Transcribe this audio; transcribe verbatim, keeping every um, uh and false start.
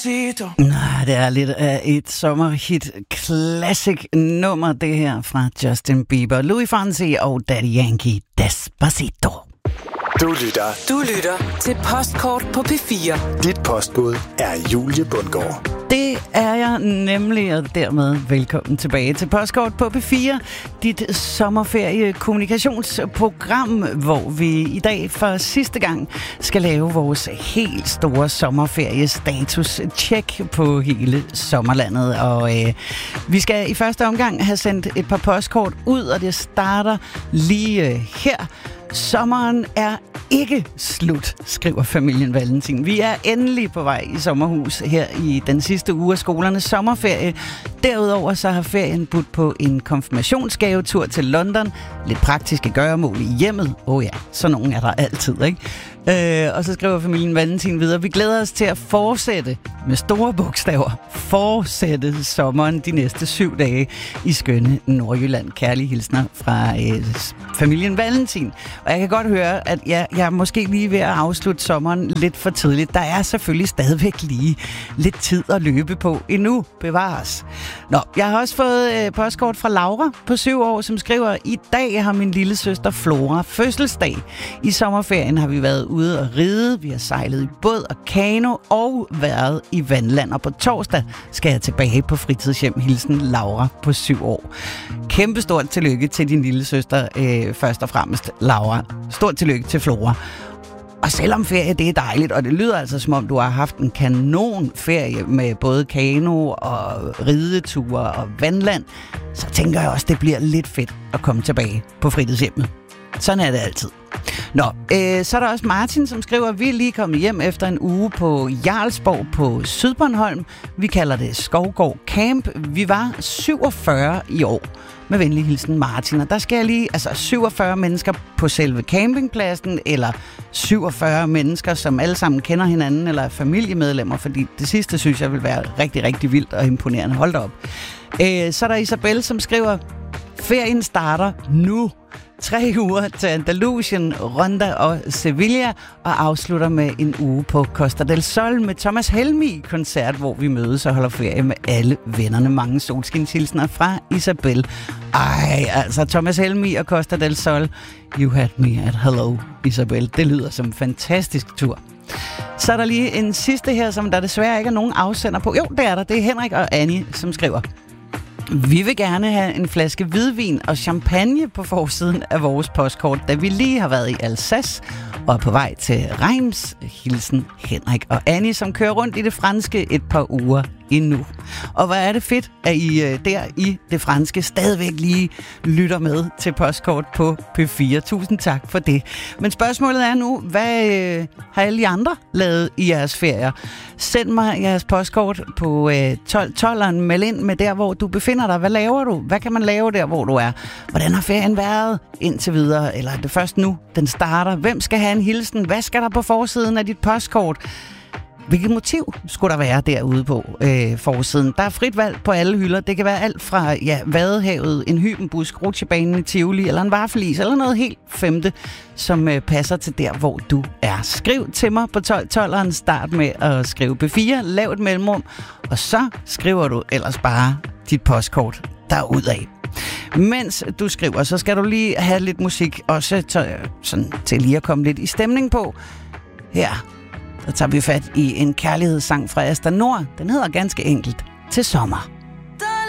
Despacito. Nej, det er lidt af et sommerhit classic nummer, det her fra Justin Bieber, Louis Fonsi og Daddy Yankee, Despacito. Du lytter. Du lytter til Postkort på P fire. Dit postbud er Julie Bundgaard. Det er jeg nemlig, og dermed velkommen tilbage til Postkort på P fire, dit sommerferie-kommunikationsprogram, hvor vi i dag for sidste gang skal lave vores helt store sommerferie-status-check på hele sommerlandet. Og øh, vi skal i første omgang have sendt et par postkort ud, og det starter lige øh, her. Sommeren er ikke slut, skriver familien Valentin. Vi er endelig på vej i sommerhus her i den sidste uge af skolernes sommerferie. Derudover så har ferien budt på en konfirmationsgavetur til London. Lidt praktiske gøremål i hjemmet. Åh oh ja, sådan nogen er der altid, ikke? Øh, og så skriver familien Valentin videre. Vi glæder os til at fortsætte med store bogstaver. Fortsætte sommeren de næste syv dage i skønne Nordjylland. Kærlige hilsner fra øh, familien Valentin. Og jeg kan godt høre, at jeg, jeg er måske lige ved at afslutte sommeren lidt for tidligt. Der er selvfølgelig stadigvæk lige lidt tid at løbe på endnu. Bevares. Nå, jeg har også fået øh, postkort fra Laura på syv år, som skriver: I dag har min lille søster Flora fødselsdag. I sommerferien har vi været ude at ride, vi har sejlet i båd og kano og været i vandland. Og på torsdag skal jeg tilbage på fritidshjem. Hilsen Laura på syv år. Kæmpestort tillykke til din lille søster, øh, først og fremmest Laura. Stort tillykke til Flora. Og selvom ferie, det er dejligt, og det lyder altså som om, du har haft en kanon ferie med både kano og rideture og vandland, så tænker jeg også, det bliver lidt fedt at komme tilbage på fritidshjemmet. Sådan er det altid. Nå, øh, så er der også Martin, som skriver, at vi er lige kommet hjem efter en uge på Jarlsborg på Sydbornholm. Vi kalder det Skovgård Camp. Vi var syvogfyrre i år. Med venlig hilsen Martin. Og der skal jeg lige, altså syvogfyrre mennesker på selve campingpladsen, eller syvogfyrre mennesker, som alle sammen kender hinanden, eller er familiemedlemmer, fordi det sidste synes jeg vil være rigtig, rigtig vildt og imponerende. Hold da op. Øh, så er der Isabel, som skriver, ferien starter nu. Tre uger til Andalusien, Ronda og Sevilla, og afslutter med en uge på Costa del Sol med Thomas Helmig-koncert, hvor vi mødes og holder ferie med alle vennerne. Mange solskinshilsner fra Isabel. Ej, altså Thomas Helmig og Costa del Sol. You had me at hello, Isabel. Det lyder som en fantastisk tur. Så er der lige en sidste her, som der desværre ikke er nogen afsender på. Jo, det er der. Det er Henrik og Annie, som skriver: vi vil gerne have en flaske hvidvin og champagne på forsiden af vores postkort, da vi lige har været i Alsace og er på vej til Reims. Hilsen Henrik og Annie, som kører rundt i det franske et par uger endnu. Og hvor er det fedt, at I der i det franske stadigvæk lige lytter med til postkort på P fire. Tusind tak for det. Men spørgsmålet er nu, hvad øh, har alle I andre lavet i jeres ferier? Send mig jeres postkort på øh, tolv tolveren. Meld ind med der, hvor du befinder dig. Hvad laver du? Hvad kan man lave der, hvor du er? Hvordan har ferien været indtil videre? Eller er det først nu, den starter? Hvem skal have en hilsen? Hvad skal der på forsiden af dit postkort? Hvilket motiv skulle der være derude på øh, forsiden? Der er frit valg på alle hylder. Det kan være alt fra ja, Vadehavet, en hybenbusk, rutsjebanen i Tivoli, eller en vaffelis, eller noget helt femte, som øh, passer til der, hvor du er. Skriv til mig på tolv tolveren. Start med at skrive P fire, lav et mellemrum, og så skriver du ellers bare dit postkort derudad. Mens du skriver, så skal du lige have lidt musik, også til, sådan, til lige at komme lidt i stemning på. Her der tager vi fat i en kærlighedssang fra Asta Nord. Den hedder ganske enkelt Til sommer.